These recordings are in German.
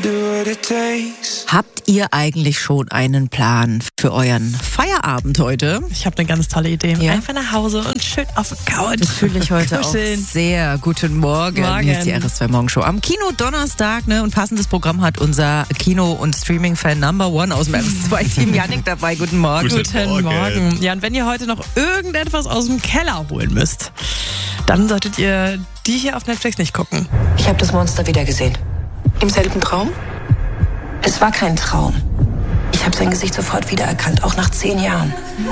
Habt ihr eigentlich schon einen Plan für euren Feierabend heute? Ich habe eine ganz tolle Idee. Ja? Einfach nach Hause und schön auf der Couch. Das fühle ich heute kuscheln. auch sehr. Guten Morgen. Hier ist die RS2 Morgenshow am Kino Donnerstag. Und passendes Programm hat unser Kino- und Streaming-Fan Number One aus dem RS2-Team Yannick dabei. Guten Morgen. Guten Morgen. Ja, und wenn ihr heute noch irgendetwas aus dem Keller holen müsst, dann solltet ihr die hier auf Netflix nicht gucken. Ich habe das Monster wieder gesehen. Im selben Traum? Es war kein Traum. Ich habe sein Gesicht sofort wiedererkannt, auch nach 10 Jahren.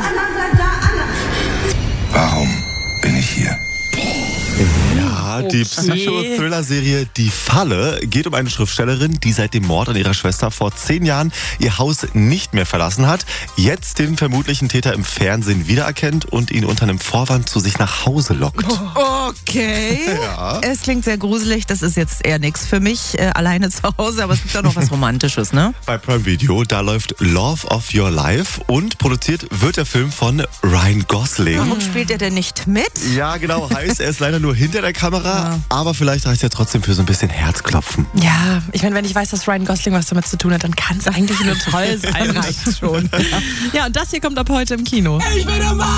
Warum bin ich hier? Ja, die Psycho-Thriller-Serie Die Falle geht um eine Schriftstellerin, die seit dem Mord an ihrer Schwester vor 10 Jahren ihr Haus nicht mehr verlassen hat, jetzt den vermutlichen Täter im Fernsehen wiedererkennt und ihn unter einem Vorwand zu sich nach Hause lockt. Okay. Ja. Es klingt sehr gruselig. Das ist jetzt eher nichts für mich, alleine zu Hause. Aber es gibt auch noch was Romantisches, ne? Bei Prime Video, da läuft Love of Your Life und produziert wird der Film von Ryan Gosling. Warum spielt er denn nicht mit? Ja, genau, heißt, er ist leider nur hinter der Kamera, aber vielleicht reicht es ja trotzdem für so ein bisschen Herzklopfen. Ja, ich meine, wenn ich weiß, dass Ryan Gosling was damit zu tun hat, dann kann es eigentlich nur toll sein. Reicht schon. Ja, und das hier kommt ab heute im Kino. Ich bin normal!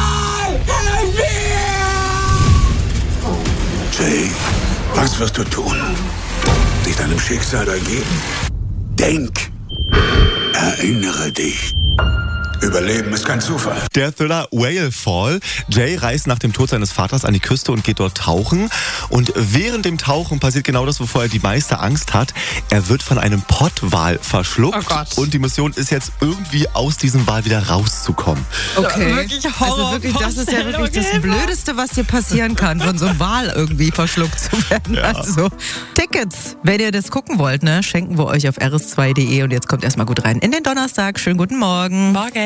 Jay, was wirst du tun? Dich deinem Schicksal ergeben? Denk! Erinnere dich. Überleben ist kein Zufall. Der Thriller Whale Fall. Jay reist nach dem Tod seines Vaters an die Küste und geht dort tauchen. Und während dem Tauchen passiert genau das, wovor er die meiste Angst hat. Er wird von einem Pottwal verschluckt. Oh Gott. Und die Mission ist jetzt irgendwie aus diesem Wal wieder rauszukommen. Okay. Wirklich Also Horror. wirklich, das ist ja wirklich das Blödeste, was dir passieren kann, von so einem Wal irgendwie verschluckt zu werden. Ja. Also Tickets, wenn ihr das gucken wollt, ne, schenken wir euch auf rs2.de. Und jetzt kommt erstmal gut rein in den Donnerstag. Schönen guten Morgen. Morgen.